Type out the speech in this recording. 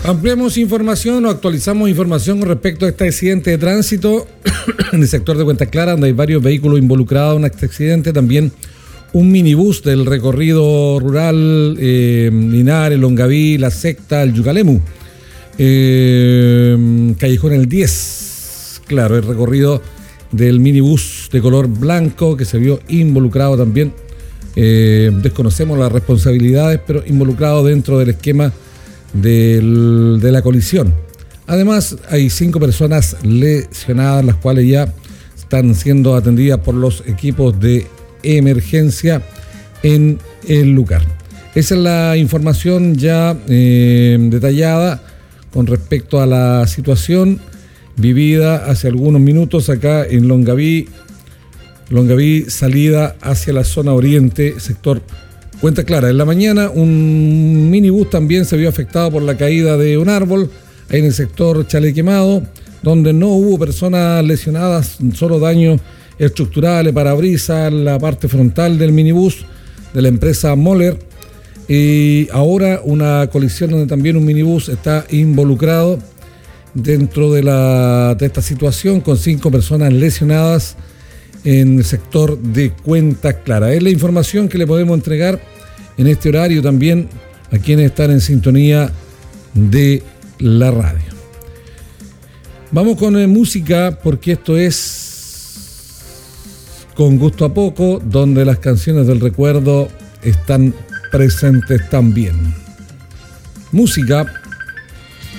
Ampliamos información o actualizamos información con respecto a este accidente de tránsito en el sector de Cuentas Claras, donde hay varios vehículos involucrados en este accidente. También un minibús del recorrido rural Linares, Longaví, La Secta, el Yucalemu. Callejón el 10. Claro, el recorrido del minibús de color blanco que se vio involucrado también. Desconocemos las responsabilidades, pero involucrado dentro del esquema de la colisión. Además, hay 5 personas lesionadas, las cuales ya están siendo atendidas por los equipos de emergencia en el lugar. Esa es la información ya detallada con respecto a la situación vivida hace algunos minutos acá en Longaví, salida hacia la zona oriente, sector Cuentas Claras. En la mañana un minibús también se vio afectado por la caída de un árbol ahí en el sector Chale Quemado, donde no hubo personas lesionadas, solo daños estructurales, parabrisas, la parte frontal del minibús de la empresa Moller. Y ahora una colisión donde también un minibús está involucrado dentro de esta situación, con 5 personas lesionadas en el sector de Cuentas Claras. Es la información que le podemos entregar en este horario también a quienes están en sintonía de la radio. Vamos con música, porque esto es Con Gusto a Poco, donde las canciones del recuerdo están presentes también. Música